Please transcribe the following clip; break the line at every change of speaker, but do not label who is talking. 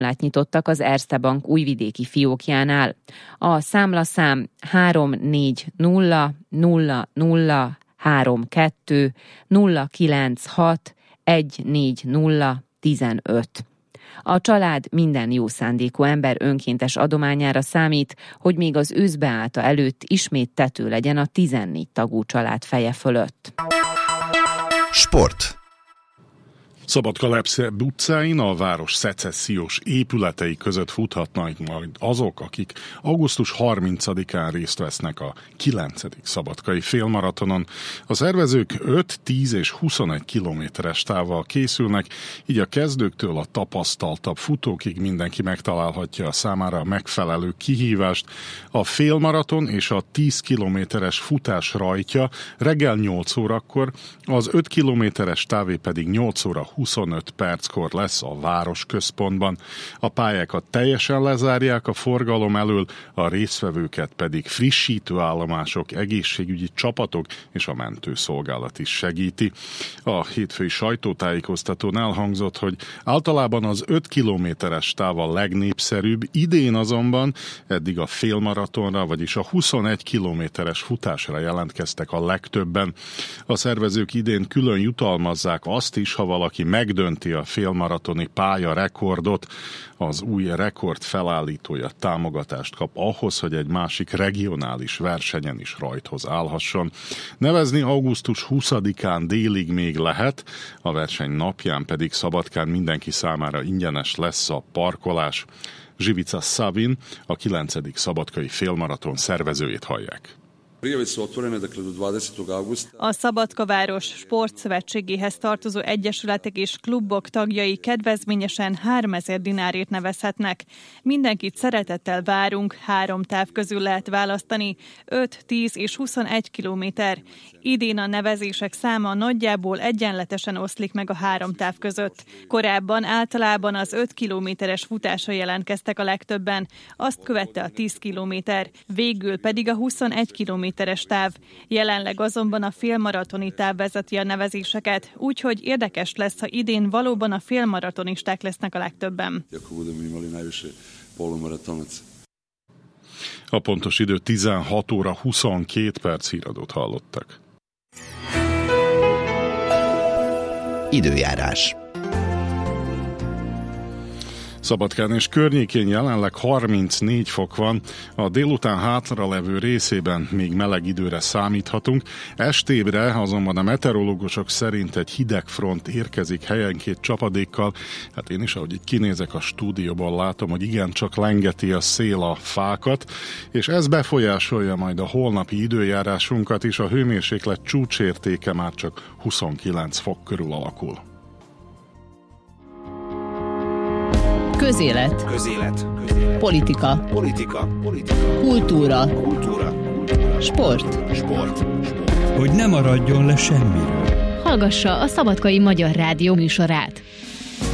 nyitottak az Erste Bank újvidéki fiókjánál. A számlaszám 340 00 32 096 140 15. A család minden jó szándékú ember önkéntes adományára számít, hogy még az őszbeállta előtt ismét tető legyen a 14 tagú család feje fölött.
Sport.
Szabadka utcáin a város szecessziós épületei között futhatnak majd azok, akik augusztus 30-án részt vesznek a 9. szabadkai félmaratonon. A szervezők 5, 10 és 21 kilométeres távval készülnek, így a kezdőktől a tapasztaltabb futókig mindenki megtalálhatja a számára megfelelő kihívást. A félmaraton és a 10 kilométeres futás rajtja reggel 8 órakor, az 5 kilométeres távé pedig 8 óra 25 perckor lesz a városközpontban. A pályákat teljesen lezárják a forgalom elől, a résztvevőket pedig frissítő állomások, egészségügyi csapatok és a mentőszolgálat is segíti. A hétfői sajtótájékoztatón elhangzott, hogy általában az 5 kilométeres táv a legnépszerűbb, idén azonban eddig a félmaratonra, vagyis a 21 kilométeres futásra jelentkeztek a legtöbben. A szervezők idén külön jutalmazzák azt is, ha valaki megdönti a félmaratoni pálya rekordot. Az új rekord felállítója támogatást kap ahhoz, hogy egy másik regionális versenyen is rajthoz állhasson. Nevezni augusztus 20-án délig még lehet, a verseny napján pedig Szabadkán mindenki számára ingyenes lesz a parkolás. Živica Savin, a 9. szabadkai félmaraton szervezőjét hallják.
A Szabadkaváros Sportszövetségéhez tartozó egyesületek és klubok tagjai kedvezményesen 3000 dinárért nevezhetnek. Mindenkit szeretettel várunk, 3 táv közül lehet választani, 5, 10 és 21 kilométer. Idén a nevezések száma nagyjából egyenletesen oszlik meg a 3 táv között. Korábban általában az 5 kilométeres futásra jelentkeztek a legtöbben, azt követte a 10 kilométer, végül pedig a 21 kilométeres táv. Jelenleg azonban a félmaratoni táv vezeti a nevezéseket, úgyhogy érdekes lesz, ha idén valóban a félmaratonisták lesznek a legtöbben.
A pontos idő 16 óra 22 perc, híradót hallottak.
Időjárás.
Szabadkán és környékén jelenleg 34 fok van, a délután hátralevő részében még meleg időre számíthatunk, estébre azonban a meteorológusok szerint egy hideg front érkezik helyenként csapadékkal. Hát én is, ahogy itt kinézek a stúdióban, látom, hogy igencsak lengeti a szél a fákat, és ez befolyásolja majd a holnapi időjárásunkat is, a hőmérséklet csúcsértéke már csak 29 fok körül alakul.
Közélet. Politika. Kultúra. Sport.
Hogy ne maradjon le semmiről.
Hallgassa a Szabadkai Magyar Rádió műsorát.